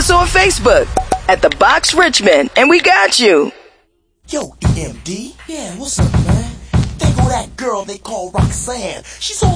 us on Facebook at The Box Richmond, and we got you. Yo, EMD. Yeah, what's up, man? There go that girl they call Roxanne. She's all